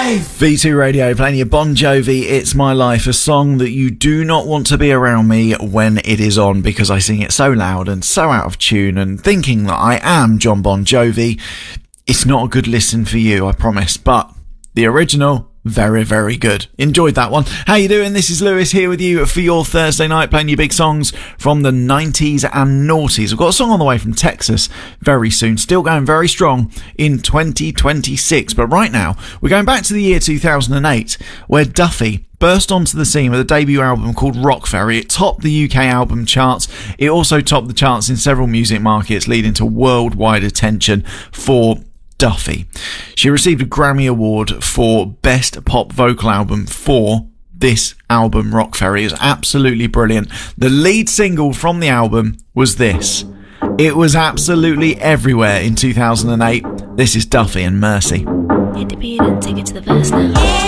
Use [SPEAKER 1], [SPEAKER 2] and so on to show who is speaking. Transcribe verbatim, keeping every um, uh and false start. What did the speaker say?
[SPEAKER 1] V two Radio playing your Bon Jovi, It's My Life, a song that you do not want to be around me when it is on because I sing it so loud and so out of tune, and thinking that I am John Bon Jovi, it's not a good listen for you, I promise, but the original, very, very good. Enjoyed that one. How you doing? This is Lewis here with you for your Thursday night, playing you big songs from the nineties and noughties. I've got a song on the way from Texas very soon, still going very strong in twenty twenty-six. But right now, we're going back to the year two thousand eight, where Duffy burst onto the scene with a debut album called Rock Ferry. It topped the U K album charts. It also topped the charts in several music markets, leading to worldwide attention for Duffy. She received a Grammy Award for Best Pop Vocal Album for this album, Rock Ferry. It was absolutely brilliant. The lead single from the album was this. It was absolutely everywhere in two thousand eight. This is Duffy and Mercy.
[SPEAKER 2] Hit the beat and take it to the verse now.